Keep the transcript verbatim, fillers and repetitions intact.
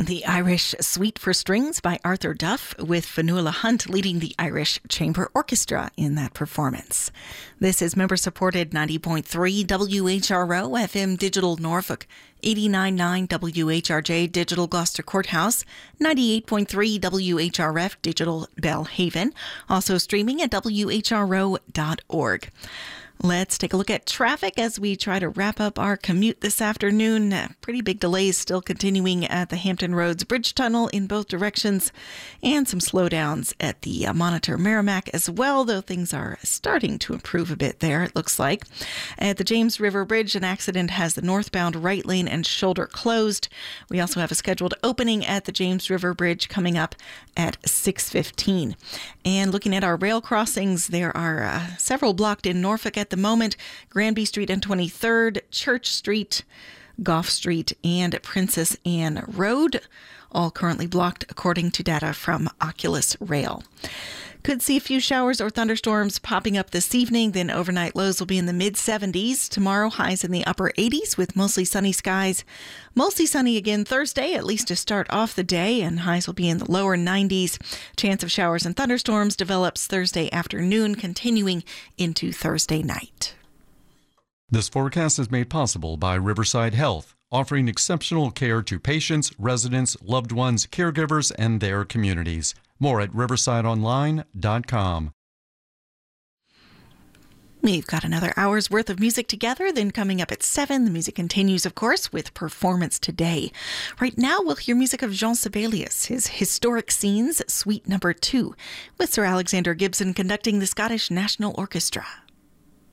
The Irish Suite for Strings by Arthur Duff, with Fionnuala Hunt leading the Irish Chamber Orchestra in that performance. This is member-supported ninety point three W H R O F M Digital Norfolk, eighty-nine point nine W H R J Digital Gloucester Courthouse, ninety-eight point three W H R F Digital Belhaven, also streaming at W H R O dot org. Let's take a look at traffic as we try to wrap up our commute this afternoon. Pretty big delays still continuing at the Hampton Roads Bridge Tunnel in both directions, and some slowdowns at the uh, Monitor Merrimack as well, though things are starting to improve a bit there, it looks like. At the James River Bridge, an accident has the northbound right lane and shoulder closed. We also have a scheduled opening at the James River Bridge coming up at six fifteen. And looking at our rail crossings, there are uh, several blocked in Norfolk at the moment. Granby Street and twenty-third, Church Street, Gough Street, and Princess Anne Road, all currently blocked according to data from Oculus Rail. Could see a few showers or thunderstorms popping up this evening, then overnight lows will be in the mid seventies. Tomorrow, highs in the upper eighties with mostly sunny skies. Mostly sunny again Thursday, at least to start off the day, and highs will be in the lower nineties. Chance of showers and thunderstorms develops Thursday afternoon, continuing into Thursday night. This forecast is made possible by Riverside Health, offering exceptional care to patients, residents, loved ones, caregivers, and their communities. More at riverside online dot com. We've got another hour's worth of music together, then coming up at seven, the music continues, of course, with Performance Today. Right now, we'll hear music of Jean Sibelius, his Historic Scenes, Suite Number Two, with Sir Alexander Gibson conducting the Scottish National Orchestra.